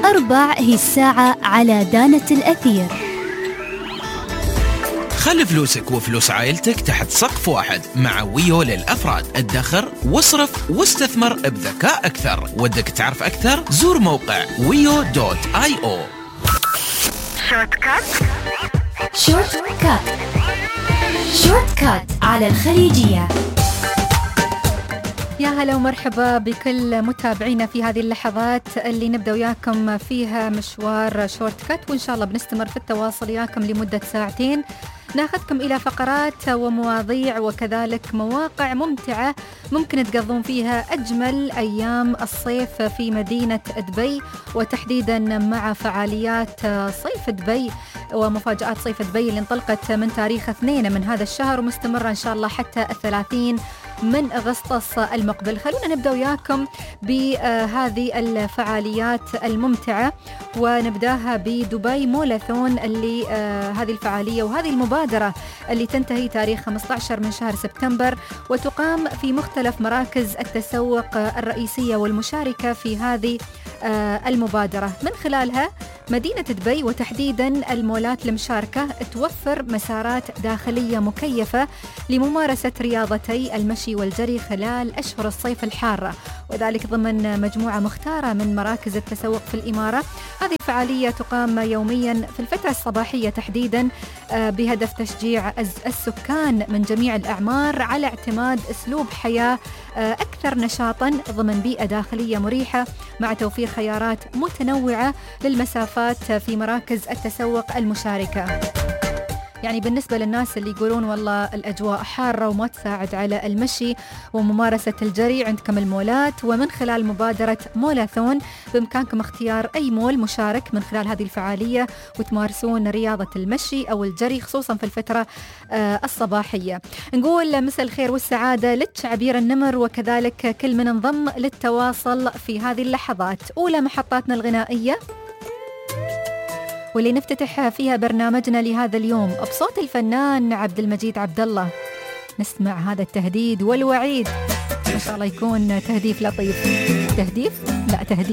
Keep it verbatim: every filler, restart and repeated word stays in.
أربع هي الساعة على دانة الأثير. خلي فلوسك وفلوس عائلتك تحت سقف واحد مع ويو للأفراد. ادخر واصرف واستثمر بذكاء أكثر. ودك تعرف أكثر؟ زور موقع ويو دوت آي أو. شورت كات شورت كات شورت كات على الخليجية. يا هلا ومرحبا بكل متابعينا في هذه اللحظات اللي نبدأ وياكم فيها مشوار شورت كات، وإن شاء الله بنستمر في التواصل وياكم لمدة ساعتين، ناخذكم إلى فقرات ومواضيع وكذلك مواقع ممتعة ممكن تقضون فيها أجمل أيام الصيف في مدينة دبي، وتحديدا مع فعاليات صيف دبي ومفاجآت صيف دبي اللي انطلقت من تاريخ اثنين من هذا الشهر ومستمرة إن شاء الله حتى الثلاثين من أغسطس المقبل. خلونا نبدأ وياكم بهذه الفعاليات الممتعة، ونبداها بدبي مولثون اللي آه هذه الفعالية وهذه المبادرة اللي تنتهي تاريخ خمسة عشر من شهر سبتمبر، وتقام في مختلف مراكز التسوق الرئيسية والمشاركة في هذه آه المبادرة. من خلالها مدينة دبي وتحديدا المولات المشاركة توفر مسارات داخلية مكيفة لممارسة رياضتي المشي والجري خلال أشهر الصيف الحارة، وذلك ضمن مجموعة مختارة من مراكز التسوق في الإمارة. هذه الفعالية تقام يوميا في الفترة الصباحية تحديدا بهدف تشجيع السكان من جميع الأعمار على اعتماد أسلوب حياة أكثر نشاطا ضمن بيئة داخلية مريحة، مع توفير خيارات متنوعة للمسافات في مراكز التسوق المشاركة. يعني بالنسبة للناس اللي يقولون والله الأجواء حارة وما تساعد على المشي وممارسة الجري، عندكم المولات، ومن خلال مبادرة مولثون بإمكانكم اختيار أي مول مشارك من خلال هذه الفعالية وتمارسون رياضة المشي أو الجري خصوصا في الفترة آه الصباحية. نقول مساء الخير والسعادة لك عبير النمر وكذلك كل من انضم للتواصل في هذه اللحظات. أولى محطاتنا الغنائية واللي نفتتح فيها برنامجنا لهذا اليوم بصوت الفنان عبد المجيد عبد الله. نسمع هذا التهديد والوعيد، ما شاء الله يكون تهديف لطيف. تهديف؟ لا تهديد.